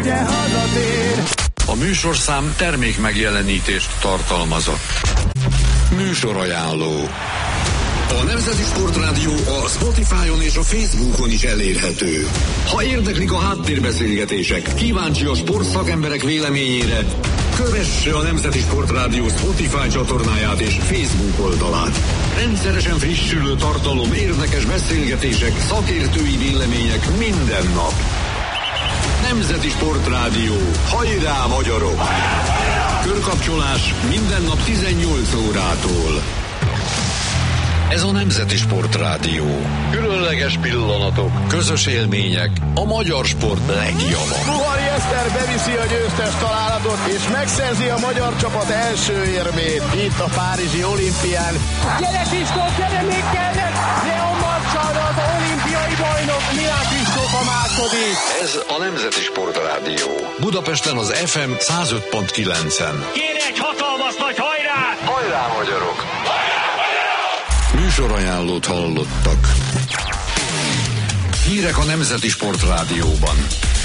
A műsorszám termék megjelenítést tartalmazott. Műsorajánló. A Nemzeti Sportrádió a Spotify-on és a Facebookon is elérhető. Ha érdeklik a háttérbeszélgetések, kíváncsi a sportszakemberek véleményére, kövesse a Nemzeti Sportrádió Spotify csatornáját és Facebook oldalát. Rendszeresen frissülő tartalom, érdekes beszélgetések, szakértői vélemények minden nap. Nemzeti Sportrádió. Hajrá, magyarok! Körkapcsolás minden nap 18 órától. Ez a Nemzeti Sportrádió. Különleges pillanatok, közös élmények, a magyar sport legjava. Ruhari Eszter beviszi a győztes találatot, és megszerzi a magyar csapat első érmét itt a párizsi olimpián. Gyere Kristóf, gyere még kellett! Leon Marcsal, az olimpiai bajnok, Milán Kristóf a második. Ez a Nemzeti Sportrádió. Budapesten az FM 105.9-en. Kérj egy hatalmas nagy hajrá! Hajrá, magyarok! Műsorajánlót hallottak. Hírek a Nemzeti Sportrádióban.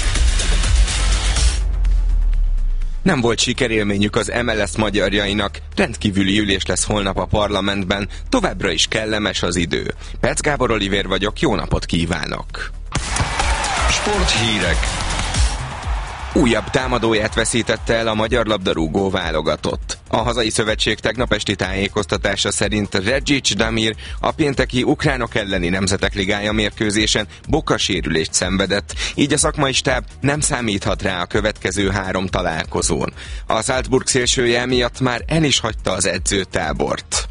Nem volt sikerélményük az MLS magyarjainak, rendkívüli ülés lesz holnap a parlamentben, továbbra is kellemes az idő. Perc Gábor Olivér vagyok, jó napot kívánok! Sporthírek. Újabb támadóját veszítette el a magyar labdarúgó válogatott. A hazai szövetség tegnap esti tájékoztatása szerint Regic Damir a pénteki ukránok elleni Nemzetek Ligája mérkőzésen bokasérülést szenvedett, így a szakmai stáb nem számíthat rá a következő 3 találkozón. A Salzburg szélsője miatt már el is hagyta az edzőtábort.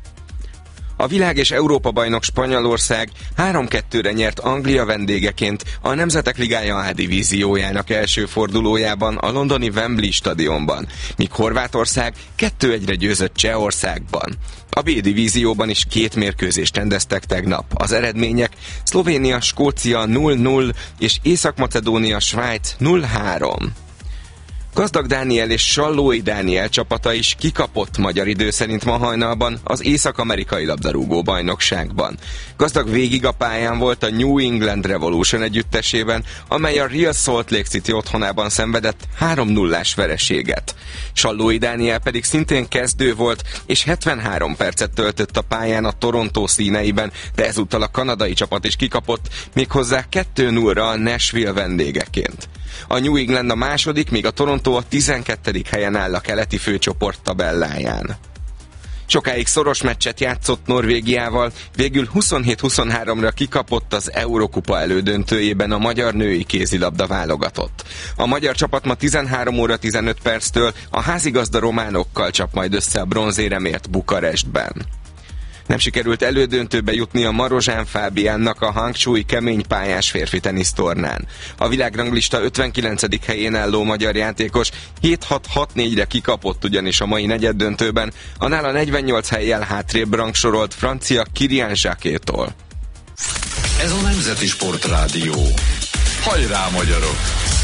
A világ és Európa bajnok Spanyolország 3-2-re nyert Anglia vendégeként a Nemzetek Ligája A divíziójának első fordulójában a londoni Wembley stadionban, míg Horvátország 2-1-re győzött Csehországban. A B divízióban is 2 mérkőzést rendeztek tegnap. Az eredmények Szlovénia, Skócia 0-0 és Észak-Macedónia, Svájc 0-3. Gazdag Dániel és Sallói Dániel csapata is kikapott magyar idő szerint ma hajnalban az észak-amerikai labdarúgó bajnokságban. Gazdag végig a pályán volt a New England Revolution együttesében, amely a Real Salt Lake City otthonában szenvedett 3-0-ás vereséget. Sallói Dániel pedig szintén kezdő volt, és 73 percet töltött a pályán a Toronto színeiben, de ezúttal a kanadai csapat is kikapott, méghozzá 2-0-ra a Nashville vendégeként. A New England a második, míg a Toronto a 12. helyen áll a keleti főcsoport tabelláján. Sokáig szoros meccset játszott Norvégiával, végül 27-23-ra kikapott az Eurokupa elődöntőjében a magyar női kézilabda válogatott. A magyar csapat ma 13 óra 15 perctől a házigazda románokkal csap majd össze a bronzéremért Bukarestben. Nem sikerült elődöntőbe jutni a Marozsán Fábiánnak a Hangcsúi keménypályás férfi tenisztornán. A világranglista 59. helyén álló magyar játékos 7-6-6-4-re kikapott ugyanis a mai negyeddöntőben a nála 48 hellyel hátrébb rangsorolt francia Kirian Jacquet-tól. Ez a Nemzeti Sportrádió. Hajrá, magyarok!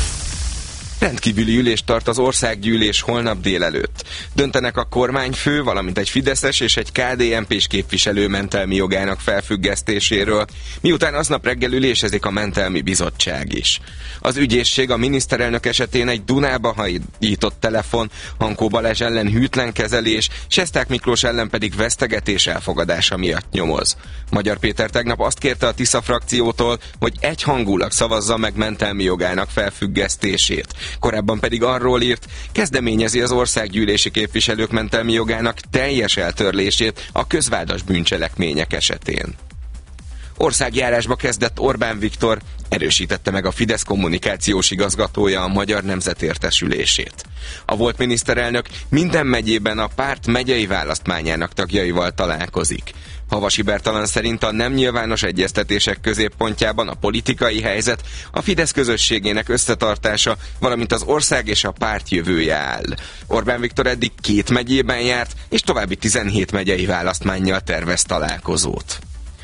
Rendkívüli ülést tart az országgyűlés holnap délelőtt. Döntenek a kormányfő, valamint egy fideszes és egy KDNP-s képviselő mentelmi jogának felfüggesztéséről, miután aznap reggel ülésezik a mentelmi bizottság is. Az ügyészség a miniszterelnök esetén egy Dunába hajított telefon, Hankó Balázs ellen hűtlen kezelés, Sesták Miklós ellen pedig vesztegetés elfogadása miatt nyomoz. Magyar Péter tegnap azt kérte a Tisza frakciótól, hogy egyhangulag szavazza meg mentelmi jogának felfüggesztését. Korábban pedig arról írt, kezdeményezi az országgyűlési képviselők mentelmi jogának teljes eltörlését a közvádas bűncselekmények esetén. Országjárásba kezdett Orbán Viktor, erősítette meg a Fidesz kommunikációs igazgatója a Magyar Nemzet értesülését. A volt miniszterelnök minden megyében a párt megyei választmányának tagjaival találkozik. Havasi Bertalan szerint a nem nyilvános egyeztetések középpontjában a politikai helyzet, a Fidesz közösségének összetartása, valamint az ország és a párt jövője áll. Orbán Viktor eddig 2 megyében járt, és további 17 megyei választmánnyal tervez találkozót.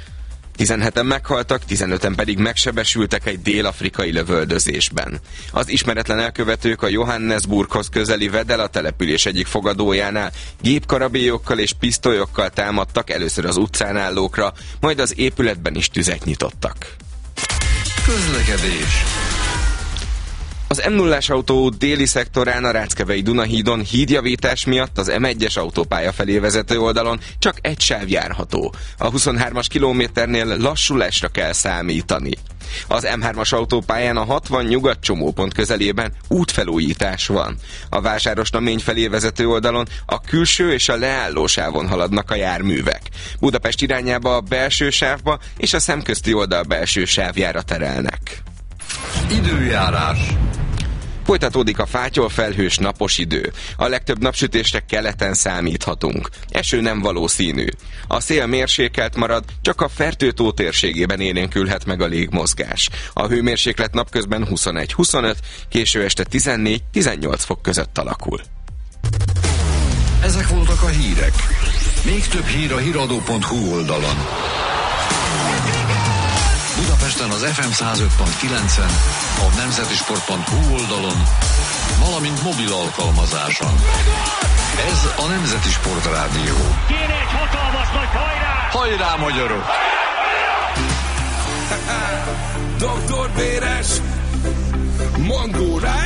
17-en meghaltak, 15-en pedig megsebesültek egy dél-afrikai lövöldözésben. Az ismeretlen elkövetők a Johannesburghoz közeli Vedela település egyik fogadójánál gépkarabélyokkal és pisztolyokkal támadtak először az utcán állókra, majd az épületben is tüzet nyitottak. Közlekedés. Az Az M0-as autóút déli szektorán a Ráckevei Dunahídon hídjavítás miatt az M1-es autópálya felé vezető oldalon csak egy sáv járható. A 23-as kilométernél lassulásra kell számítani. Az M3-as autópályán a 60 nyugat csomópont közelében útfelújítás van. A Vásárosnamény felé vezető oldalon a külső és a leálló sávon haladnak a járművek. Budapest irányába a belső sávba és a szemközti oldal belső sávjára terelnek. Időjárás. Folytatódik a fátyolfelhős napos idő. A legtöbb napsütésre keleten számíthatunk. Eső nem valószínű. A szél mérsékelt marad, csak a Fertő-tó térségében élénkülhet meg a légmozgás. A hőmérséklet napközben 21-25, késő este 14-18 fok között alakul. Ezek voltak a hírek. Még több hír a hiradó.hu oldalon. Budapesten az FM 105.9-en, a nemzetisport.hu oldalon, valamint mobil alkalmazáson. Ez a Nemzeti Sport Rádió. Kéne egy hatalmas nagy hajrá! Hajrá, magyarok! Doktor Béres, Mangó Rádió.